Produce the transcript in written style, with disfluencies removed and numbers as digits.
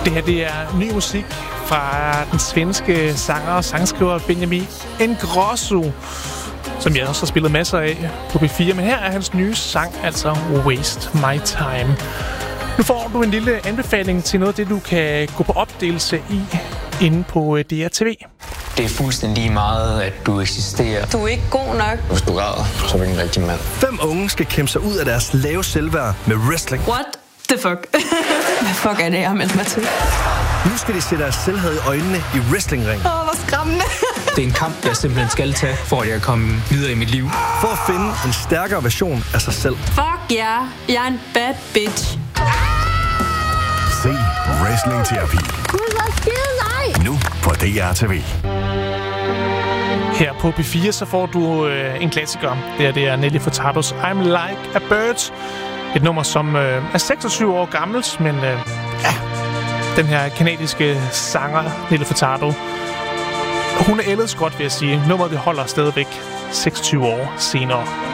Det her, det er ny musik fra den svenske sanger og sangskriver Benjamin Ingrosso, som jeg også har spillet masser af på P4. Men her er hans nye sang, altså Waste My Time. Nu får du en lille anbefaling til noget af det, du kan gå på opdagelse i inde på DRTV. Det er fuldstændig lige meget, at du eksisterer. Du er ikke god nok. Hvis du græder, så er du ikke en rigtig mand. 5 unge skal kæmpe sig ud af deres lave selvværd med wrestling. What the fuck? Hvad fuck er det, jeg har meldt mig til? Nu skal de se deres selvhed i øjnene i wrestlingring. Hvor skræmmende. Det er en kamp, jeg simpelthen skal tage, for at jeg kan komme videre i mit liv. For at finde en stærkere version af sig selv. Fuck ja, jeg er en bad bitch. Se Wrestling-terapi. Gud, hvor skide nej! Nu på DRTV. Her på P4 så får du en klassiker. Det er Nelly Furtados I'm Like a Bird. Et nummer, som er 26 år gammelt, men den her kanadiske sanger, Nelly Furtado, hun er ældet godt, vil jeg sige. Nummeret det holder stadigvæk 26 år senere.